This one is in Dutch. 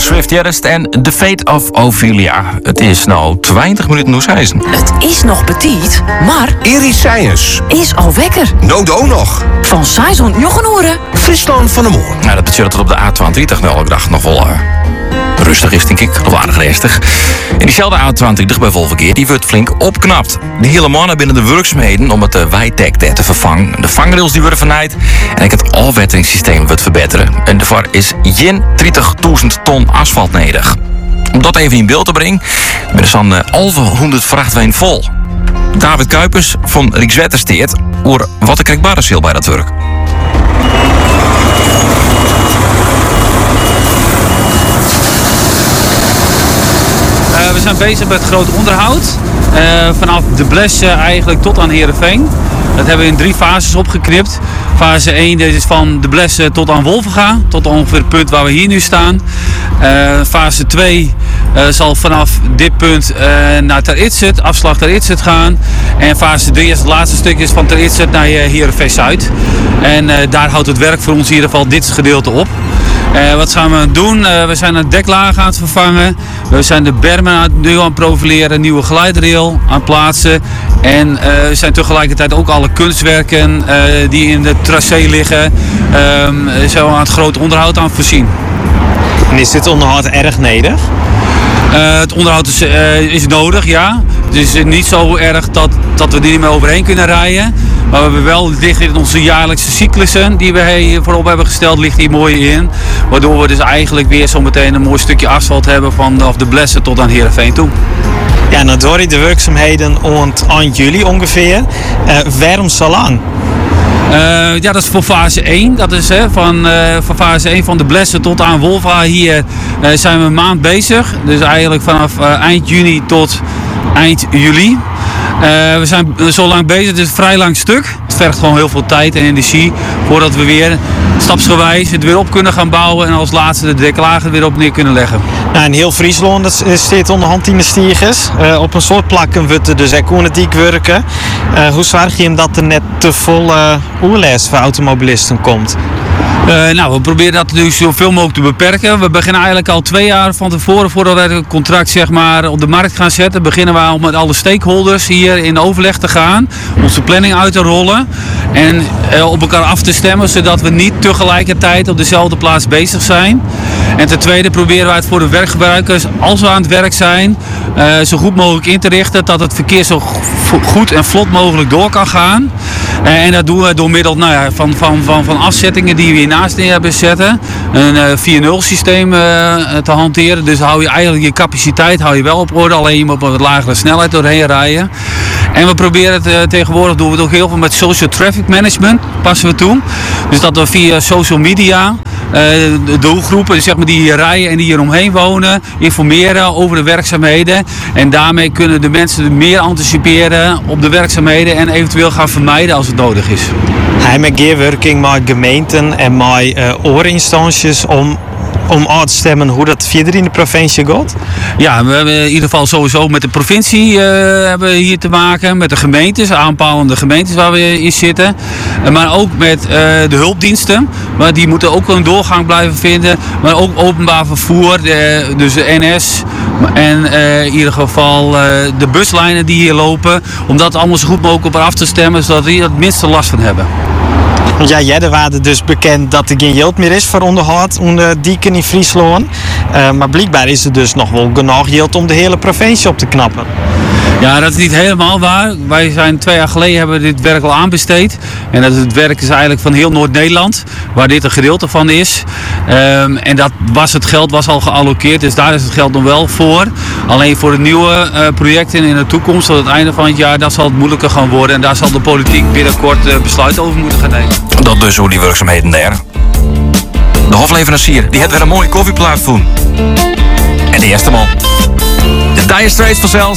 Swift Jerst en The Fate of Ophelia. Het is nou 20 minuten Noesijzen. Het is nog petit, maar Iris Science. is al wekker. Nodo nog. Van Saison Jochenoeren. Friesland van de Moor. Nou, dat betekent dat op de A20 elke dag nog wel rustig is, denk ik. Of aardig rustig. En diezelfde A20 bij volverkeer, die wordt flink opknapt. De hele mannen binnen de werkzaamheden om het wijtek te vervangen. De vangrails die worden vernaaid. En ik het afwetteringssysteem wordt verbeteren. En daarvoor is 30.000 ton asfalt nodig. Om dat even in beeld te brengen, met er zo'n 1100 vrachtwagen vol. David Kuipers van Rijkswaterstaat over wat de krijgbaar is bij dat werk. We zijn bezig met groot onderhoud. Vanaf de Blesse eigenlijk tot aan Heerenveen. Dat hebben we in 3 fases opgeknipt. Fase 1 is van de Blesse tot aan Wolvenga. Tot ongeveer het punt waar we hier nu staan. Fase 2 zal vanaf dit punt naar Ter Itzert, afslag Ter Itzert gaan. En fase 3 is het laatste stukje van Ter Itzert naar Heerenveen Zuid. En daar houdt het werk voor ons in ieder geval dit gedeelte op. Wat gaan we doen? We zijn een deklaag aan het vervangen. We zijn de bermen nu aan het profileren, nieuwe glijdrail aan het plaatsen. En we zijn tegelijkertijd ook alle kunstwerken die in de tracé liggen, zo aan het groot onderhoud aan het voorzien. En is dit onderhoud erg nodig? Het onderhoud is nodig, ja. Het is niet zo erg dat we er niet meer overheen kunnen rijden. Maar we hebben wel, het ligt in onze jaarlijkse cyclussen die we voorop hebben gesteld, ligt hier mooi in. Waardoor we dus eigenlijk weer zo meteen een mooi stukje asfalt hebben vanaf de Blesse tot aan Heerenveen toe. Ja, nou door de werkzaamheden eind juli ongeveer. Waarom zo lang? Ja, dat is voor fase 1. Dat is van fase 1 van de Blesse tot aan Wolva. Hier zijn we een maand bezig. Dus eigenlijk vanaf eind juni tot eind juli. We zijn zo lang bezig, het is een vrij lang stuk. Het vergt gewoon heel veel tijd en energie voordat we weer stapsgewijs het weer op kunnen gaan bouwen en als laatste de deklagen weer op neer kunnen leggen. Nou, in heel Friesland staat onderhand in de stiegers. Op een soort plakken wordt er dus economiek werken. Hoe zorg je hem dat er net te vol oerles voor automobilisten komt? Nou, we proberen dat dus zoveel mogelijk te beperken. We beginnen eigenlijk al 2 jaar van tevoren, voordat we het contract zeg maar, op de markt gaan zetten, beginnen we al met alle stakeholders hier in overleg te gaan, onze planning uit te rollen en op elkaar af te stemmen, zodat we niet tegelijkertijd op dezelfde plaats bezig zijn. En ten tweede proberen wij het voor de werkgebruikers, als we aan het werk zijn, zo goed mogelijk in te richten dat het verkeer zo goed en vlot mogelijk door kan gaan. En dat doen we door middel van afzettingen die we hiernaast neer hebben zetten. Een 4.0 systeem te hanteren. Dus hou je eigenlijk je capaciteit wel op orde. Alleen je moet op een wat lagere snelheid doorheen rijden. En we proberen het tegenwoordig, doen we het ook heel veel met social traffic management. Passen we toe. Dus dat we via social media de doelgroepen zeg maar, die hier rijden en die hier omheen wonen, informeren over de werkzaamheden. En daarmee kunnen de mensen meer anticiperen op de werkzaamheden en eventueel gaan vermijden als het nodig is. Hij met gewerking met gemeenten en met oorinstanties om aan te stemmen hoe dat verder in de provincie gaat? Ja, we hebben in ieder geval sowieso met de provincie hebben we hier te maken, met de gemeentes, aanpalende gemeentes waar we in zitten. Maar ook met de hulpdiensten, maar die moeten ook een doorgang blijven vinden. Maar ook openbaar vervoer, dus de NS en in ieder geval de buslijnen die hier lopen. Om dat allemaal zo goed mogelijk op af te stemmen, zodat we hier het minste last van hebben. Want ja, jij waren dus bekend dat er geen geld meer is voor onderhoud onder dieken in Friesland. Maar blijkbaar is er dus nog wel genoeg geld om de hele provincie op te knappen. Ja, dat is niet helemaal waar. Wij zijn 2 jaar geleden hebben we dit werk al aanbesteed. En dat het werk is eigenlijk van heel Noord-Nederland, waar dit een gedeelte van is. En het geld was al gealloceerd, dus daar is het geld nog wel voor. Alleen voor de nieuwe projecten in de toekomst, tot het einde van het jaar, dat zal het moeilijker gaan worden. En daar zal de politiek binnenkort besluit over moeten gaan nemen. Dat dus hoe die werkzaamheden daar. De hofleverancier, die heeft weer een mooie koffieplaat voor. En de eerste man. De Dire Straits vanzelf.